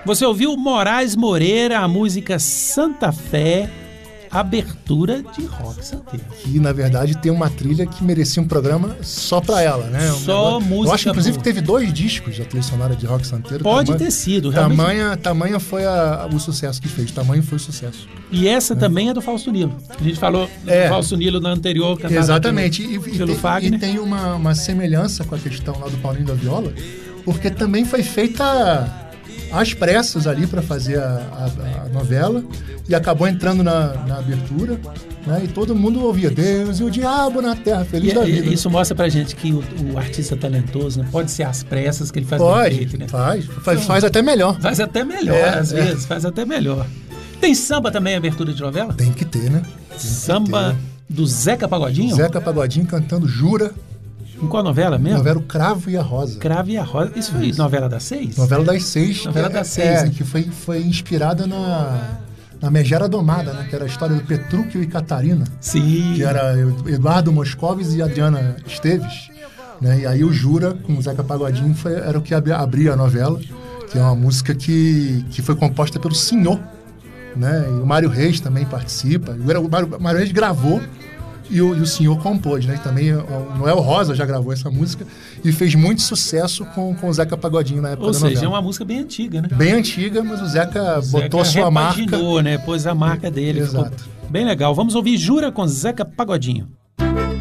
Você ouviu Moraes Moreira, a música Santa Fé, abertura de Rock Santeiro. Que, na verdade, tem uma trilha que merecia um programa só pra ela, né? Só música. Eu acho, inclusive, boa. que teve 2 discos da trilha sonora de Rock Santeiro. Pode ter sido, realmente. Tamanha foi o sucesso que fez. Tamanho foi o sucesso. E essa também é do Fausto Nilo. A gente falou do Fausto Nilo na anterior. Exatamente. Pelo Fagner. E tem uma semelhança com a questão lá do Paulinho da Viola, porque também foi feita às pressas ali para fazer a novela e acabou entrando na abertura, né? E todo mundo ouvia Deus e o diabo na terra, feliz da vida. Isso mostra pra gente que o artista talentoso, né, pode ser às pressas que ele faz. Pode, bem feito, né? faz até melhor. Faz até melhor, às vezes, faz até melhor. Tem samba também, abertura de novela? Tem que ter, né? Samba do Zeca Pagodinho? Zeca Pagodinho cantando Jura. Em qual novela mesmo? Novela O Cravo e a Rosa. Cravo e a Rosa. Isso foi novela das 6? Novela das 6. Novela das 6. Né? Que foi inspirada na Megera Domada, né? Que era a história do Petrúquio e Catarina. Sim. Que era Eduardo Moscovis e Adriana Esteves. Né? E aí o Jura, com o Zeca Pagodinho, era o que abria a novela. Que é uma música que foi composta pelo Senhor. Né? E o Mário Reis também participa. O Mário Reis gravou e o Senhor compôs, né? E também o Noel Rosa já gravou essa música e fez muito sucesso com o Zeca Pagodinho na época da novela. Ou seja, é uma música bem antiga, né? Bem antiga, mas o Zeca botou a sua marca. Né? Pôs a marca dele. Exato. Ficou bem legal. Vamos ouvir Jura com Zeca Pagodinho.